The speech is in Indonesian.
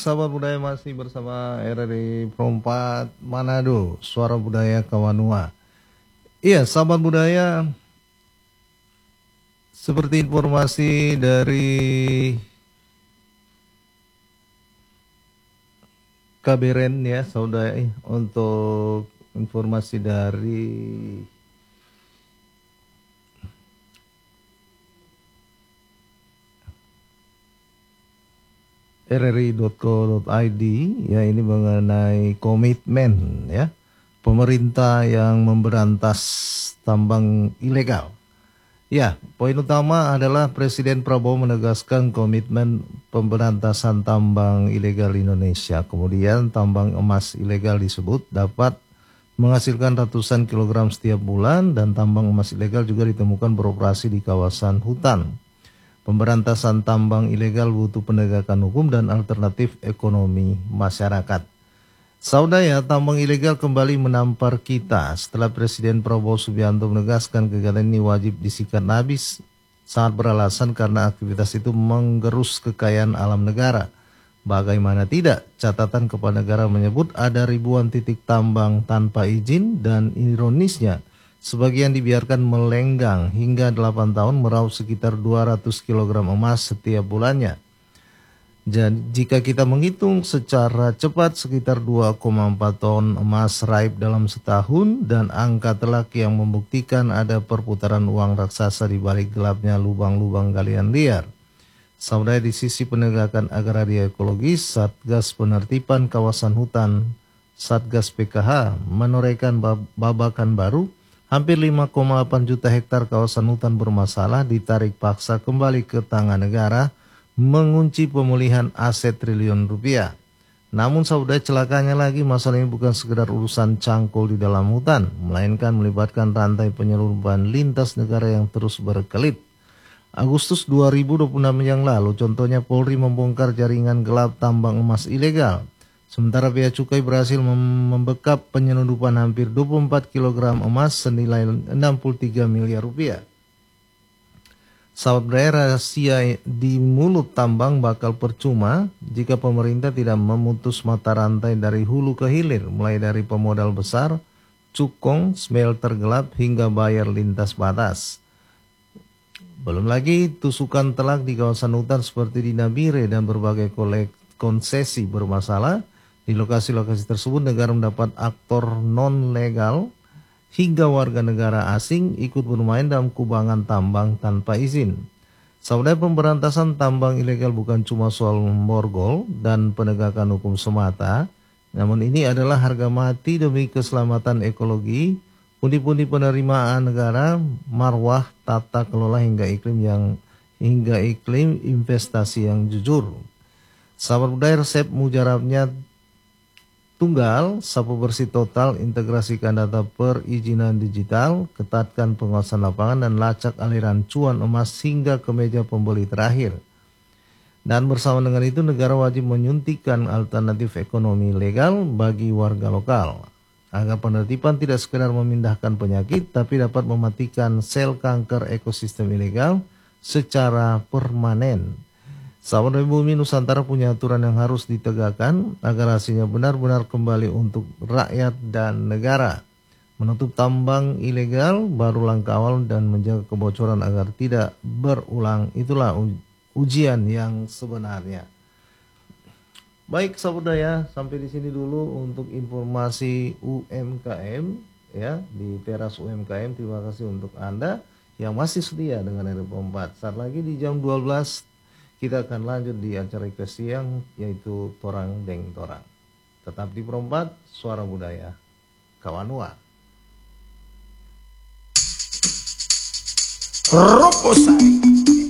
sahabat budaya, masih bersama RRI Perempat Manado, Suara Budaya Kawanua. Iya, sahabat budaya, seperti informasi dari KBRN ya, saudara, untuk informasi dari rri.co.id ya, ini mengenai komitmen ya pemerintah yang memberantas tambang ilegal. Ya, poin utama adalah Presiden Prabowo menegaskan komitmen pemberantasan tambang ilegal Indonesia. Kemudian tambang emas ilegal disebut dapat menghasilkan ratusan kilogram setiap bulan, dan tambang emas ilegal juga ditemukan beroperasi di kawasan hutan. Pemberantasan tambang ilegal butuh penegakan hukum dan alternatif ekonomi masyarakat. Saudara, tambang ilegal kembali menampar kita setelah Presiden Prabowo Subianto menegaskan kegiatan ini wajib disikat habis, sangat beralasan karena aktivitas itu menggerus kekayaan alam negara. Bagaimana tidak, catatan kepala negara menyebut ada ribuan titik tambang tanpa izin, dan ironisnya sebagian dibiarkan melenggang hingga 8 tahun meraup sekitar 200 kg emas setiap bulannya. Jadi jika kita menghitung secara cepat, sekitar 2,4 ton emas raib dalam setahun, dan angka telak yang membuktikan ada perputaran uang raksasa di balik gelapnya lubang-lubang galian liar. Saudara, di sisi penegakan agraria ekologis, Satgas Penertiban Kawasan Hutan Satgas PKH menorehkan babakan baru. Hampir 5,8 juta hektar kawasan hutan bermasalah ditarik paksa kembali ke tangan negara, mengunci pemulihan aset triliun rupiah. Namun saudara, celakanya lagi, masalah ini bukan sekedar urusan cangkul di dalam hutan, melainkan melibatkan rantai penyelundupan lintas negara yang terus berkelit. Agustus 2026 yang lalu, contohnya Polri membongkar jaringan gelap tambang emas ilegal. Sementara Bea Cukai berhasil membekap penyelundupan hampir 24 kg emas senilai 63 miliar rupiah. Sahabat budaya, rahasia di mulut tambang bakal percuma jika pemerintah tidak memutus mata rantai dari hulu ke hilir, mulai dari pemodal besar, cukong, smelter gelap, hingga bayar lintas batas. Belum lagi tusukan telak di kawasan hutan seperti di Nabire dan berbagai konsesi bermasalah. Di lokasi-lokasi tersebut negara mendapat aktor non-legal hingga warga negara asing ikut bermain dalam kubangan tambang tanpa izin. Saudara, pemberantasan tambang ilegal bukan cuma soal borgol dan penegakan hukum semata, namun ini adalah harga mati demi keselamatan ekologi, pundi-pundi penerimaan negara, marwah, tata kelola hingga iklim investasi yang jujur. Sahabat budaya, resep mujarabnya tunggal: sapu bersih total, integrasikan data perizinan digital, ketatkan pengawasan lapangan, dan lacak aliran cuan emas hingga ke meja pembeli terakhir. Dan bersama dengan itu, negara wajib menyuntikkan alternatif ekonomi legal bagi warga lokal, agar penertiban tidak sekedar memindahkan penyakit, tapi dapat mematikan sel kanker ekosistem ilegal secara permanen. Sahabat bumi Nusantara punya aturan yang harus ditegakkan agar hasilnya benar-benar kembali untuk rakyat dan negara. Menutup tambang ilegal baru langkah awal, dan menjaga kebocoran agar tidak berulang, itulah ujian yang sebenarnya. Baik sahabat budaya, sampai di sini dulu untuk informasi UMKM ya, di Teras UMKM. Terima kasih untuk Anda yang masih setia dengan RRI 4. Saat lagi di jam 12 kita akan lanjut di acara siang, yaitu Torang Deng Torang. Tetap di Perempat, Suara Budaya Kawanua. Roposai.